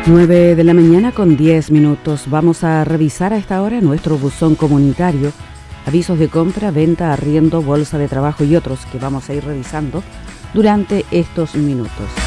9 de la mañana con 10 minutos. Vamos a revisar a esta hora nuestro buzón comunitario. Avisos de compra, venta, arriendo, bolsa de trabajo y otros que vamos a ir revisando durante estos minutos.